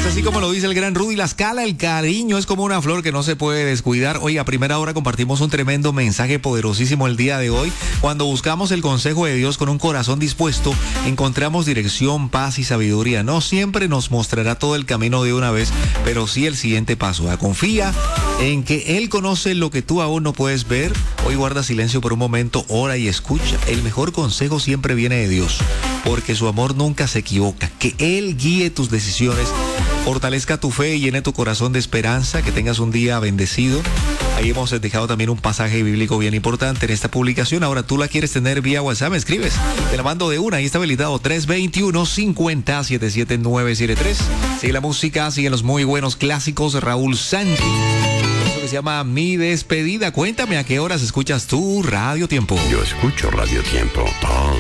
así como lo dice el gran Rudy La Scala, el cariño es como una flor que no se puede descuidar. Hoy a primera hora compartimos un tremendo mensaje poderosísimo el día de hoy. Cuando buscamos el consejo de Dios con un corazón dispuesto, encontramos dirección, paz y sabiduría. No siempre nos mostrará todo el camino de una vez, pero sí el siguiente paso. Confía en que Él conoce lo que tú aún no puedes ver. Hoy guarda silencio por un momento, ora y escucha. El mejor consejo siempre viene de Dios, porque su amor nunca se equivoca. Que Él guíe tus decisiones, fortalezca tu fe y llene tu corazón de esperanza. Que tengas un día bendecido. Ahí hemos dejado también un pasaje bíblico bien importante en esta publicación. Ahora tú la quieres tener vía WhatsApp, me escribes. Te la mando de una, ahí está habilitado 321-50-77973. Sigue la música, sigue los muy buenos clásicos de Raúl Santi. Eso que se llama Mi Despedida. Cuéntame a qué horas escuchas tu Radio Tiempo. Yo escucho Radio Tiempo.